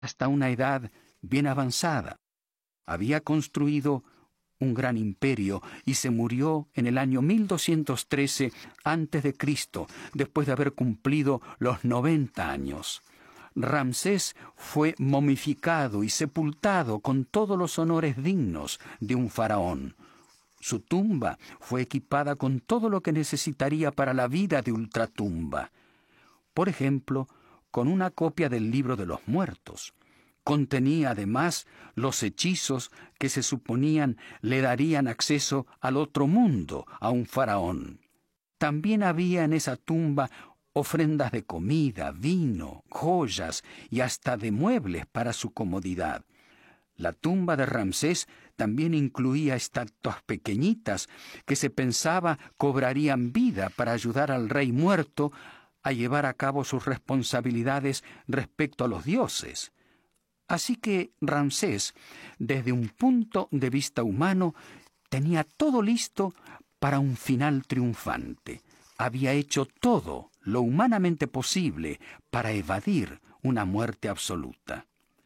hasta una edad bien avanzada. Había construido un gran imperio y se murió en el año 1213 a.C., después de haber cumplido los 90 años. Ramsés fue momificado y sepultado con todos los honores dignos de un faraón. Su tumba fue equipada con todo lo que necesitaría para la vida de ultratumba. Por ejemplo, con una copia del Libro de los Muertos. Contenía además los hechizos que se suponían le darían acceso al otro mundo a un faraón. También había en esa tumba ofrendas de comida, vino, joyas y hasta de muebles para su comodidad. La tumba de Ramsés también incluía estatuas pequeñitas que se pensaba cobrarían vida para ayudar al rey muerto a llevar a cabo sus responsabilidades respecto a los dioses. Así que Ramsés, desde un punto de vista humano, tenía todo listo para un final triunfante. Había hecho todo lo humanamente posible para evadir una muerte absoluta.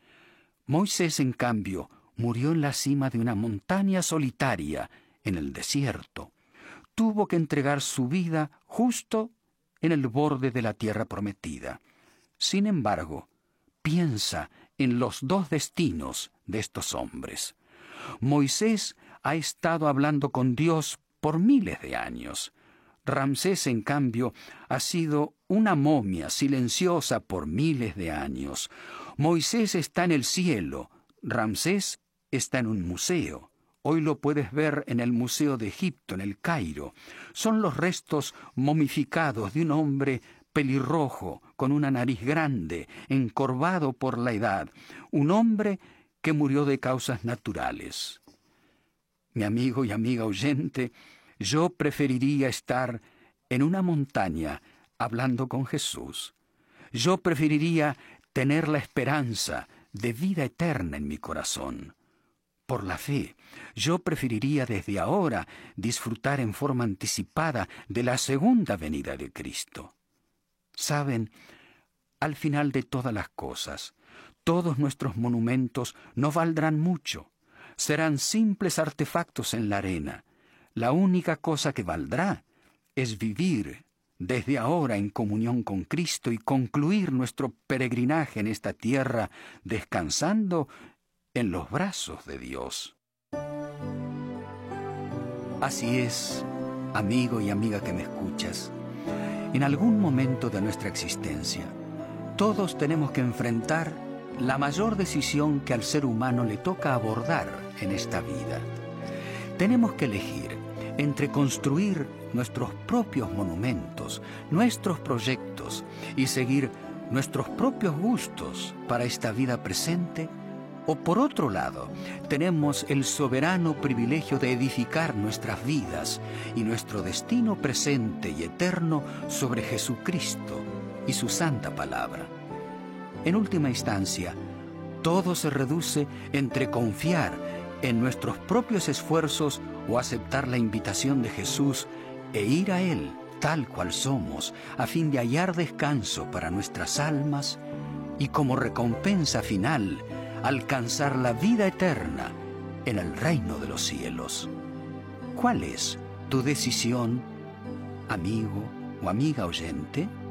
Moisés, en cambio, murió en la cima de una montaña solitaria, en el desierto. Tuvo que entregar su vida justo en el borde de la tierra prometida. Sin embargo, piensa en los dos destinos de estos hombres. Moisés ha estado hablando con Dios por miles de años. Ramsés, en cambio, ha sido una momia silenciosa por miles de años. Moisés está en el cielo, Ramsés está en un museo. Hoy lo puedes ver en el Museo de Egipto, en el Cairo. Son los restos momificados de un hombre pelirrojo, con una nariz grande, encorvado por la edad. Un hombre que murió de causas naturales. Mi amigo y amiga oyente, yo preferiría estar en una montaña hablando con Jesús. Yo preferiría tener la esperanza de vida eterna en mi corazón. Por la fe, yo preferiría desde ahora disfrutar en forma anticipada de la segunda venida de Cristo. Saben, al final de todas las cosas, todos nuestros monumentos no valdrán mucho. Serán simples artefactos en la arena. La única cosa que valdrá es vivir desde ahora en comunión con Cristo y concluir nuestro peregrinaje en esta tierra descansando en los brazos de Dios. Así es, amigo y amiga que me escuchas. En algún momento de nuestra existencia, todos tenemos que enfrentar la mayor decisión que al ser humano le toca abordar en esta vida. Tenemos que elegir entre construir nuestros propios monumentos, nuestros proyectos y seguir nuestros propios gustos para esta vida presente, o por otro lado, tenemos el soberano privilegio de edificar nuestras vidas y nuestro destino presente y eterno sobre Jesucristo y su santa palabra. En última instancia, todo se reduce entre confiar en nuestros propios esfuerzos o aceptar la invitación de Jesús e ir a Él tal cual somos, a fin de hallar descanso para nuestras almas y como recompensa final, alcanzar la vida eterna en el reino de los cielos. ¿Cuál es tu decisión, amigo o amiga oyente?